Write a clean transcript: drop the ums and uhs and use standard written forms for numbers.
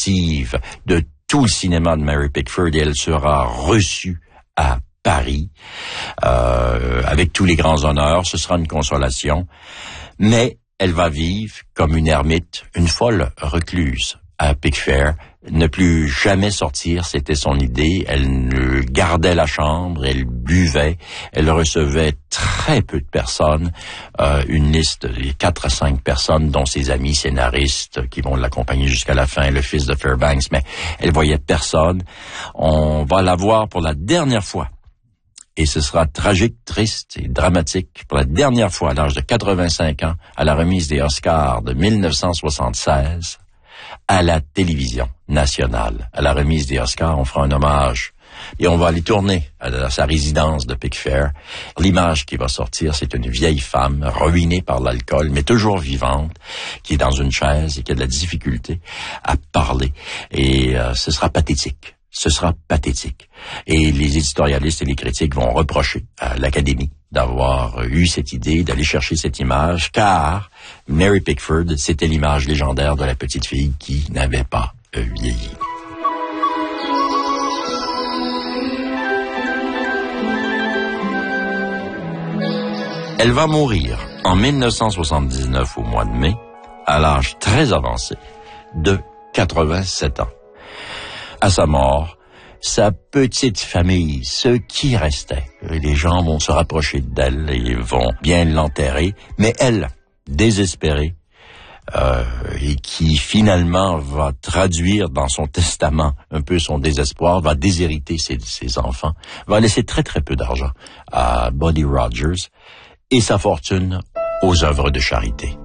exhaustive de tout le cinéma de Mary Pickford et elle sera reçue à Paris avec tous les grands honneurs. Ce sera une consolation, mais elle va vivre comme une ermite, une folle recluse à Pickfair. Ne plus jamais sortir, c'était son idée. Elle gardait la chambre, elle buvait, elle recevait très peu de personnes, une liste de 4 à 5 personnes, dont ses amis scénaristes qui vont l'accompagner jusqu'à la fin, le fils de Fairbanks, mais elle voyait personne. On va la voir pour la dernière fois. Et ce sera tragique, triste et dramatique pour la dernière fois à l'âge de 85 ans, à la remise des Oscars de 1976. À la télévision nationale. À la remise des Oscars, on fera un hommage et on va aller tourner à sa résidence de Pickfair. L'image qui va sortir, c'est une vieille femme ruinée par l'alcool, mais toujours vivante, qui est dans une chaise et qui a de la difficulté à parler. Et ce sera pathétique. Ce sera pathétique. Et les éditorialistes et les critiques vont reprocher à l'Académie d'avoir eu cette idée, d'aller chercher cette image, car Mary Pickford, c'était l'image légendaire de la petite fille qui n'avait pas vieilli. Elle va mourir en 1979 au mois de mai, à l'âge très avancé de 87 ans. À sa mort, sa petite famille, ceux qui restaient, les gens vont se rapprocher d'elle et vont bien l'enterrer, mais elle, désespérée, et qui finalement va traduire dans son testament un peu son désespoir, va déshériter ses enfants, va laisser très très peu d'argent à Buddy Rogers et sa fortune aux œuvres de charité.